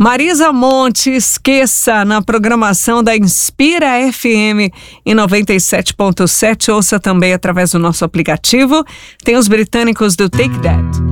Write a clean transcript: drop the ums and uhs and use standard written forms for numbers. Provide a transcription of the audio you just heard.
Marisa Monte, Esqueça, na programação da Inspira FM em 97.7. Ouça também através do nosso aplicativo. Tem os britânicos do Take That.